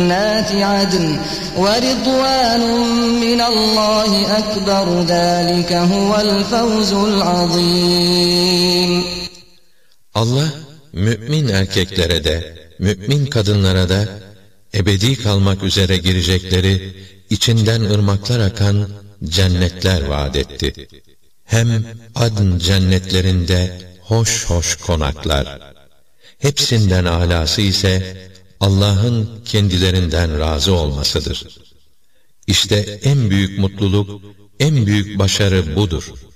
جنات عدن ورضوان من الله أكبر ذلك هو الفوز العظيم. Allah mümin erkeklere de mümin kadınlara da ebedi kalmak üzere girecekleri içinden ırmaklar akan cennetler vaat etti. Hem adn cennetlerinde hoş hoş konaklar. Hepsinden âlâsı ise Allah'ın kendilerinden razı olmasıdır. İşte en büyük mutluluk, en büyük başarı budur.